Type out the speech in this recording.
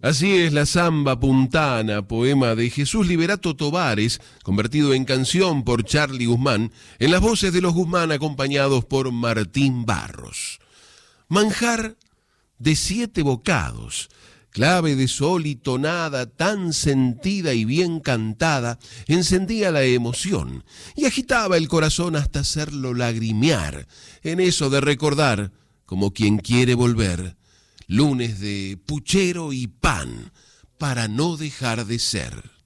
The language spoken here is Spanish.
Así es la Zamba Puntana, poema de Jesús Liberato Tovares, convertido en canción por Charly Guzmán, en las voces de los Guzmán acompañados por Martín Barros. Manjar de 7 bocados, clave de sol y tonada tan sentida y bien cantada, encendía la emoción y agitaba el corazón hasta hacerlo lagrimear, en eso de recordar, como quien quiere volver, lunes de puchero y pan, para no dejar de ser.